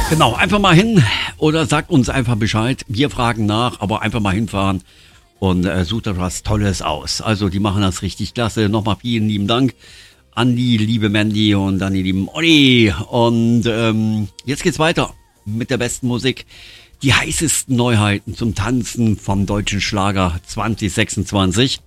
Genau, einfach mal hin oder sagt uns einfach Bescheid. Wir fragen nach, aber einfach mal hinfahren und sucht euch was Tolles aus. Also die machen das richtig klasse. Nochmal vielen lieben Dank an die liebe Mandy und an die lieben Olli. Und jetzt geht's weiter mit der besten Musik. Die heißesten Neuheiten zum Tanzen vom deutschen Schlager 2026.